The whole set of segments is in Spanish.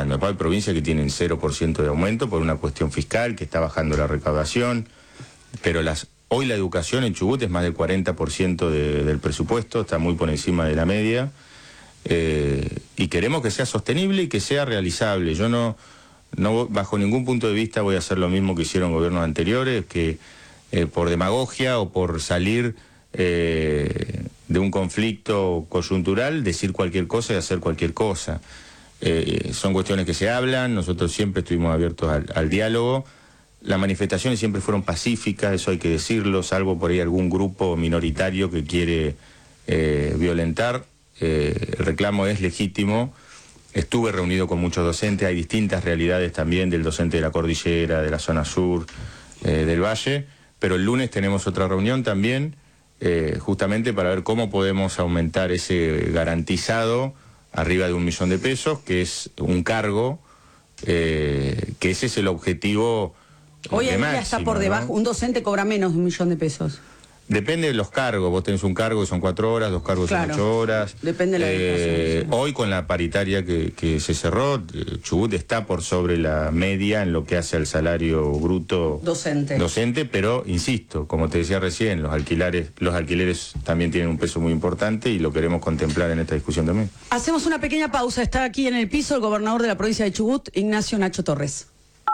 participando. Hay provincias que tienen 0% de aumento por una cuestión fiscal, que está bajando la recaudación, pero hoy la educación en Chubut es más del 40% del presupuesto, está muy por encima de la media, y queremos que sea sostenible y que sea realizable. Yo no bajo ningún punto de vista voy a hacer lo mismo que hicieron gobiernos anteriores, que por demagogia o por salir de un conflicto coyuntural, decir cualquier cosa y hacer cualquier cosa. Son cuestiones que se hablan, nosotros siempre estuvimos abiertos al diálogo. Las manifestaciones siempre fueron pacíficas, eso hay que decirlo, salvo por ahí algún grupo minoritario que quiere violentar. El reclamo es legítimo. Estuve reunido con muchos docentes, hay distintas realidades también del docente de la cordillera, de la zona sur, del valle, pero el lunes tenemos otra reunión también, justamente para ver cómo podemos aumentar ese garantizado arriba de 1 millón de pesos, que es un cargo, que ese es el objetivo. Hoy en día máximo, está por debajo, ¿no? Un docente cobra menos de 1 millón de pesos. Depende de los cargos, vos tenés un cargo que son 4 horas, 2 cargos Claro, son 8 horas. Depende de la dedicación. Hoy con la paritaria que se cerró, Chubut está por sobre la media en lo que hace al salario bruto docente, pero insisto, como te decía recién, los alquileres también tienen un peso muy importante y lo queremos contemplar en esta discusión también. Hacemos una pequeña pausa, está aquí en el piso el gobernador de la provincia de Chubut, Ignacio Nacho Torres.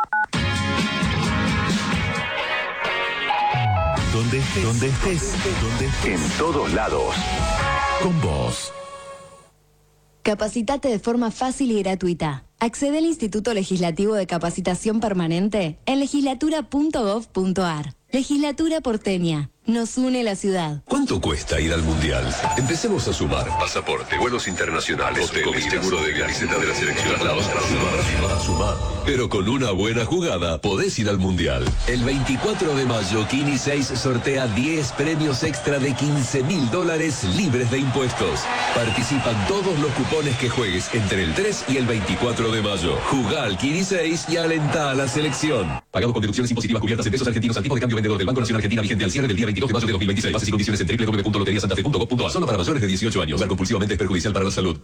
Donde estés, en todos lados, con vos. Capacitate de forma fácil y gratuita. Accede al Instituto Legislativo de Capacitación Permanente en legislatura.gov.ar. Legislatura porteña. Nos une la ciudad. ¿Cuánto cuesta ir al Mundial? Empecemos a sumar. Pasaporte, vuelos internacionales, hoteles, seguro de camiseta de la selección. Sumar. Pero con una buena jugada podés ir al Mundial. El 24 de mayo, Kini 6 sortea 10 premios extra de $15.000 libres de impuestos. Participan todos los cupones que juegues entre el 3 y el 24 de mayo. Jugá al Kini 6 y alentá a la selección. Pagado con deducciones impositivas cubiertas en pesos argentinos al tipo de cambio vendedor del Banco Nacional Argentina vigente al cierre del día 22 de mayo de 2026. Bases y condiciones en www.loteriasantafe.gov.ar. Solo para mayores de 18 años. Jugar compulsivamente es perjudicial para la salud.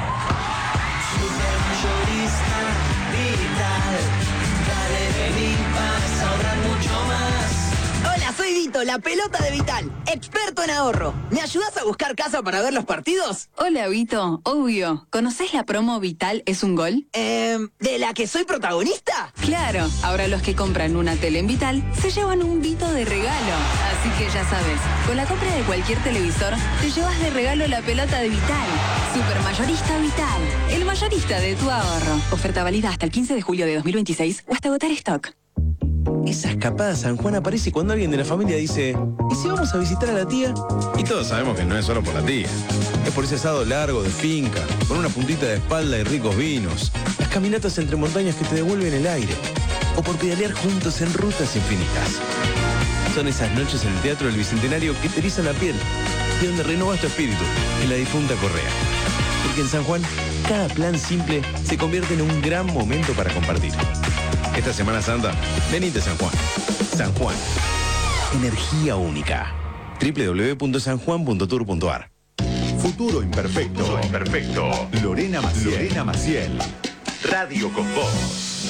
Hola, soy Vito, la pelota de Vital, experto en ahorro. ¿Me ayudas a buscar casa para ver los partidos? Hola, Vito. Obvio. ¿Conocés la promo Vital es un gol? ¿De la que soy protagonista? Claro. Ahora los que compran una tele en Vital se llevan un Vito de regalo. Así que ya sabes, con la compra de cualquier televisor, te llevas de regalo la pelota de Vital. Supermayorista Vital. El mayorista de tu ahorro. Oferta válida hasta el 15 de julio de 2026 o hasta agotar stock. Esa escapada a San Juan aparece cuando alguien de la familia dice: ¿y si vamos a visitar a la tía? Y todos sabemos que no es solo por la tía. Es por ese asado largo de finca, con una puntita de espalda y ricos vinos. Las caminatas entre montañas que te devuelven el aire. O por pedalear juntos en rutas infinitas. Son esas noches en el Teatro del Bicentenario que te erizan la piel y donde renovas tu espíritu en la difunta Correa. Porque en San Juan, cada plan simple se convierte en un gran momento para compartir. Esta Semana Santa, venite a San Juan. San Juan. Energía única. www.sanjuan.tour.ar. Futuro imperfecto. Lorena Maciel. Radio con vos.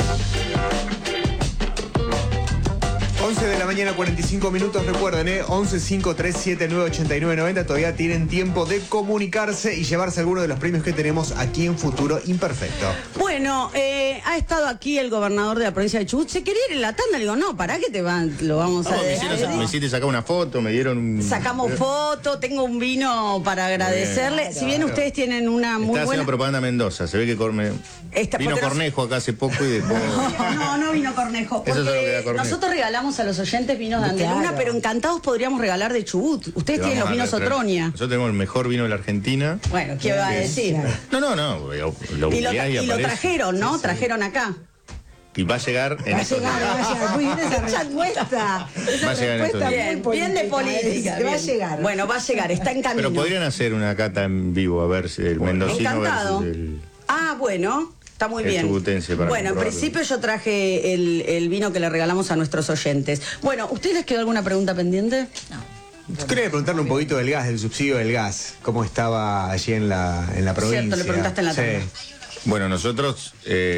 11 de la mañana, 45 minutos, recuerden, 11-537-989-90, todavía tienen tiempo de comunicarse y llevarse alguno de los premios que tenemos aquí en Futuro Imperfecto. Bueno, ha estado aquí el gobernador de la provincia de Chubut, se quería ir en la tanda, le digo, no, pará que lo vamos a dejar. Me hiciste sacar una foto, me dieron un... Sacamos foto, tengo un vino para agradecerle, Claro. Si bien ustedes tienen una muy Está buena... haciendo propaganda Mendoza, se ve que vino Cornejo acá hace poco y después... No vino Cornejo, Eso es lo que da porque Cornejo. nosotros regalamos a los oyentes vinos de Andeluna, Claro. pero encantados podríamos regalar de Chubut. Ustedes Le tienen los vamos a vinos traer. Otroña. Nosotros tenemos el mejor vino de la Argentina. Bueno, ¿qué va a decir? No, lo Y lo googleás y aparece. trajeron, ¿no? Trajeron acá. Y va a llegar en estos días. Muy bien esa encuesta. Va a llegar en estos días. Bien de política. Va a llegar. Bueno, va a llegar, está en camino. Pero podrían hacer una cata en vivo, a ver si el mendocino Encantado. versus el... Ah, bueno, está muy El bien. chubutense para Bueno, en comprobarlo. principio yo traje el vino que le regalamos a nuestros oyentes. Bueno, ¿ustedes les quedó alguna pregunta pendiente? Yo quería preguntarle un poquito del gas, del subsidio del gas, cómo estaba allí en la provincia. Cierto, le preguntaste en la tarde. Bueno, nosotros...